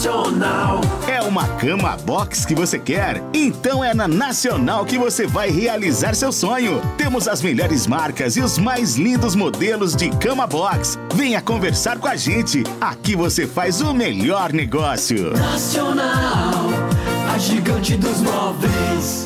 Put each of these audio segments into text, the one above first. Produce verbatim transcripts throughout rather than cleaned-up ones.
É uma cama box que você quer? Então é na Nacional que você vai realizar seu sonho. Temos as melhores marcas e os mais lindos modelos de cama box. Venha conversar com a gente. Aqui você faz o melhor negócio. Nacional, a gigante dos móveis.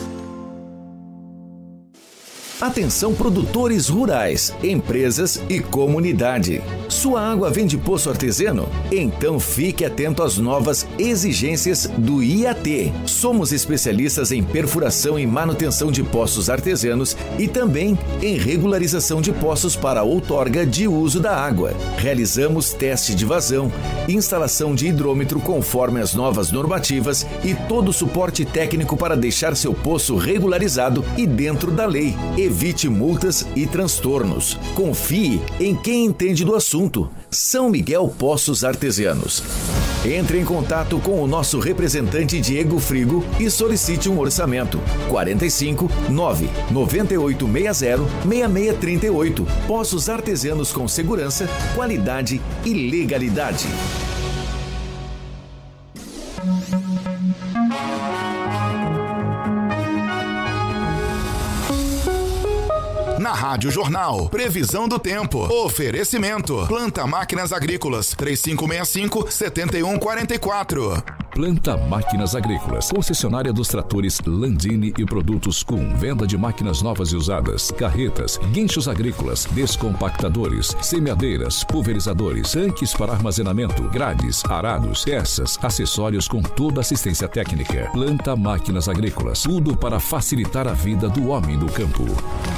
Atenção produtores rurais, empresas e comunidade. Sua água vem de poço artesiano? Então fique atento às novas exigências do I A T. Somos especialistas em perfuração e manutenção de poços artesianos e também em regularização de poços para outorga de uso da água. Realizamos teste de vazão, instalação de hidrômetro conforme as novas normativas e todo o suporte técnico para deixar seu poço regularizado e dentro da lei. Evite multas e transtornos. Confie em quem entende do assunto. São Miguel Poços Artesianos. Entre em contato com o nosso representante Diego Frigo e solicite um orçamento. quarenta e cinco, nove, noventa e oito sessenta, sessenta e seis trinta e oito. Poços Artesianos com segurança, qualidade e legalidade. Na Rádio Jornal, previsão do tempo. Oferecimento. Planta Máquinas Agrícolas. três cinco seis cinco, sete um quatro quatro. Planta Máquinas Agrícolas. Concessionária dos tratores Landini e produtos Kuhn. Venda de máquinas novas e usadas. Carretas, guinchos agrícolas, descompactadores, semeadeiras, pulverizadores, tanques para armazenamento, grades, arados, peças, acessórios com toda assistência técnica. Planta Máquinas Agrícolas. Tudo para facilitar a vida do homem do campo.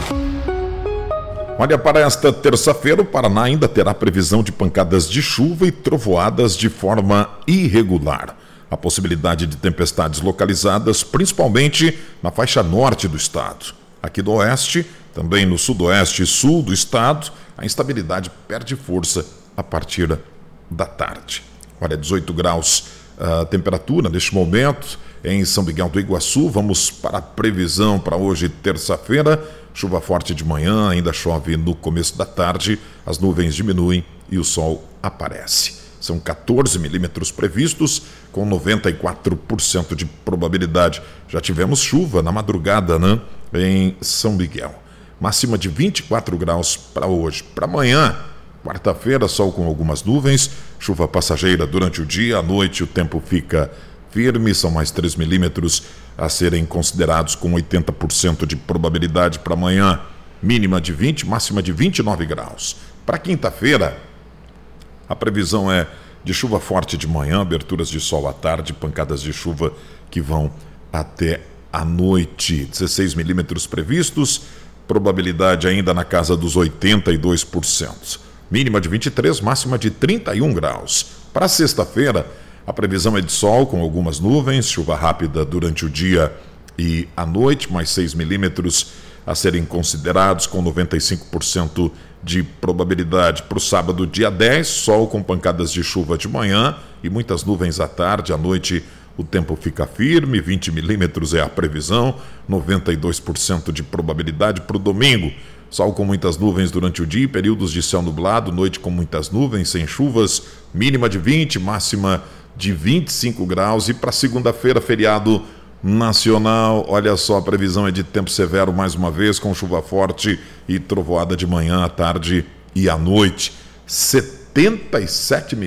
Olha, para esta terça-feira, o Paraná ainda terá previsão de pancadas de chuva e trovoadas de forma irregular. A possibilidade de tempestades localizadas, principalmente na faixa norte do estado. Aqui do oeste, também no sudoeste e sul do estado, a instabilidade perde força a partir da tarde. Olha, dezoito graus a temperatura neste momento em São Miguel do Iguaçu. Vamos para a previsão para hoje, terça-feira. Chuva forte de manhã, ainda chove no começo da tarde, as nuvens diminuem e o sol aparece. São quatorze milímetros previstos, com noventa e quatro por cento de probabilidade. Já tivemos chuva na madrugada, né, em São Miguel. Máxima de vinte e quatro graus para hoje. Para amanhã, quarta-feira, sol com algumas nuvens, chuva passageira durante o dia, à noite o tempo fica firme, são mais três milímetros a serem considerados com oitenta por cento de probabilidade para amanhã, mínima de vinte, máxima de vinte e nove graus. Para quinta-feira, a previsão é de chuva forte de manhã, aberturas de sol à tarde, pancadas de chuva que vão até a noite. dezesseis milímetros previstos, probabilidade ainda na casa dos oitenta e dois por cento. Mínima de vinte e três, máxima de trinta e um graus. Para sexta-feira, a previsão é de sol com algumas nuvens, chuva rápida durante o dia e a noite, mais seis milímetros a serem considerados com noventa e cinco por cento de probabilidade. Para o sábado, dia dez, sol com pancadas de chuva de manhã e muitas nuvens à tarde. À noite o tempo fica firme, vinte milímetros é a previsão, noventa e dois por cento de probabilidade. Para o domingo, sol com muitas nuvens durante o dia, períodos de céu nublado, noite com muitas nuvens, sem chuvas, mínima de vinte, máxima de vinte e cinco graus. E para segunda-feira, feriado nacional, olha só, a previsão é de tempo severo mais uma vez, com chuva forte e trovoada de manhã, à tarde e à noite. setenta e sete